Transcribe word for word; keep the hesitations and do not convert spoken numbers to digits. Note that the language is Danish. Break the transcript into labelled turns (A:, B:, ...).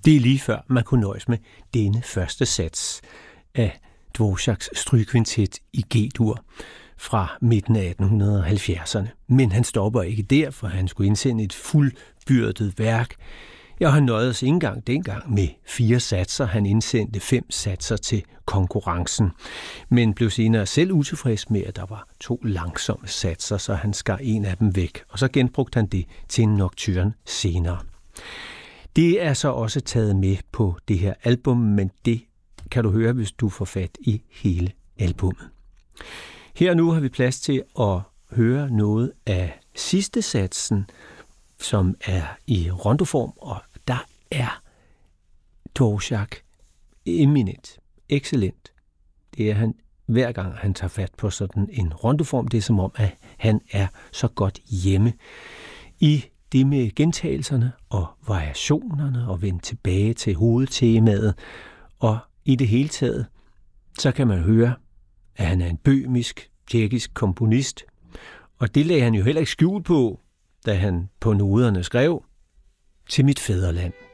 A: Det er lige før, man kunne nøjes med denne første sats af Dvoraks strygekvintet i G-dur fra midten af atten halvfjerdserne. Men han stopper ikke der, for han skulle indsende et fuldbyrdet værk. Ja, han nåede sig ikke engang dengang med fire satser. Han indsendte fem satser til konkurrencen, men blev senere selv utilfreds med, at der var to langsomme satser, så han skar en af dem væk, og så genbrugte han det til en nocturne senere. Det er så også taget med på det her album, men det kan du høre, hvis du får fat i hele albummet. Her og nu har vi plads til at høre noget af sidste satsen, som er i rondoform, og der er Dvorak eminent, excellent. Det er han hver gang han tager fat på sådan en rondoform. Det er som om, at han er så godt hjemme i det med gentagelserne og variationerne og vende tilbage til hovedtemaet. Og i det hele taget, så kan man høre, at han er en bøhmisk, tjekkisk komponist. Og det lagde han jo heller ikke skjul på, da han på noderne skrev: Til mit fædreland.